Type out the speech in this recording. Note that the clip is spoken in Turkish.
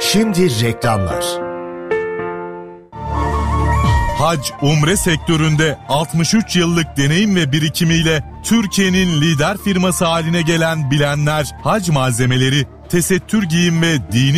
Şimdi reklamlar. Hac, umre sektöründe 63 yıllık deneyim ve birikimiyle Türkiye'nin lider firması haline gelen Bilenler Hac Malzemeleri, tesettür giyim ve dini